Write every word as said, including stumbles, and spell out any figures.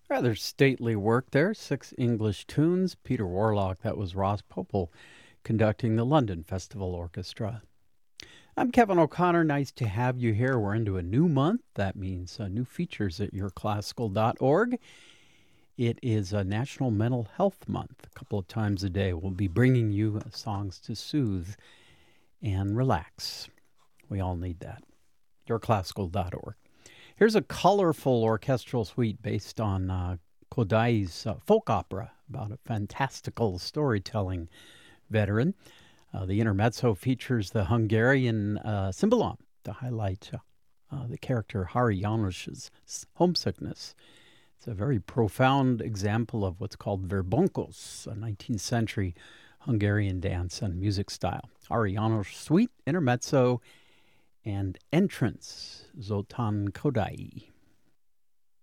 Rather stately work there. Six English tunes. Peter Warlock, that was Ross Popel conducting the London Festival Orchestra. I'm Kevin O'Connor. Nice to have you here. We're into a new month. That means uh, new features at your classical dot org. It is a National Mental Health Month. A couple of times a day, we'll be bringing you songs to soothe and relax. We all need that. your classical dot org. Here's a colorful orchestral suite based on uh, Kodai's uh, folk opera about a fantastical storytelling veteran. Uh, the intermezzo features the Hungarian uh, cymbalom to highlight uh, uh, the character Hari János's homesickness. It's a very profound example of what's called verbonkos, a nineteenth century Hungarian dance and music style. Hari János suite, intermezzo, and entrance, Zoltán Kodály.